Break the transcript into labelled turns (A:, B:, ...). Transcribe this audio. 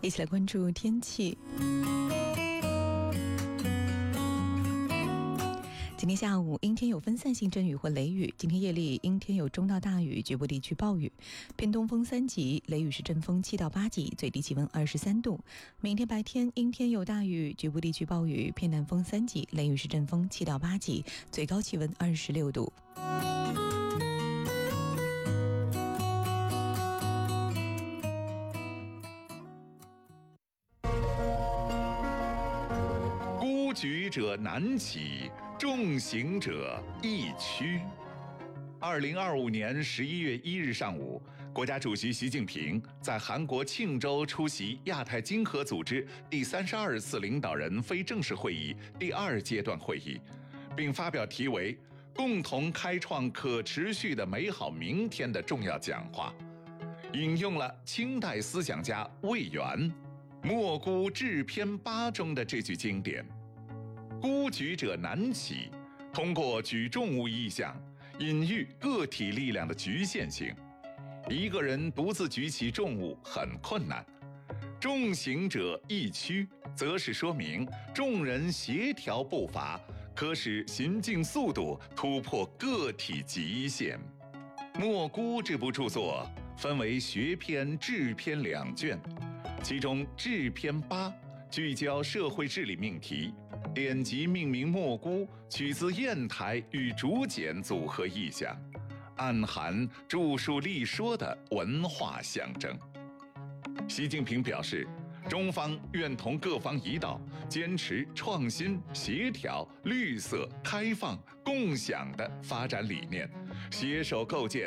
A: 一起来关注天气。今天下午阴天有分散性阵雨或雷雨，今天夜里阴天有中到大雨，局部地区暴雨，偏东风3级，雷雨时阵风7到8级，最低气温23度。明天白天阴天有大雨，局部地区暴雨，偏南风3级，雷雨时阵风7到8级，最高气温26度。
B: 孤举者难起，众行者易趋。2025年11月1日上午，国家主席习近平在韩国庆州出席亚太经合组织第32次领导人非正式会议第2阶段会议，并发表题为“共同开创可持续的美好明天”的重要讲话，引用了清代思想家魏源莫孤致篇8中的这句经典：孤举者难起，通过举重物意象，隐喻个体力量的局限性。一个人独自举起重物很困难，众行者易趋，则是说明众人协调步伐，可使行进速度突破个体极限。莫孤这部著作分为学篇、志篇2卷，其中志篇8聚焦社会治理命题，典籍命名莫孤，取自砚台与竹简组合意象，暗含著述立说的文化象征。习近平表示，中方愿同各方一道，坚持创新、协调、绿色、开放、共享的发展理念，携手构建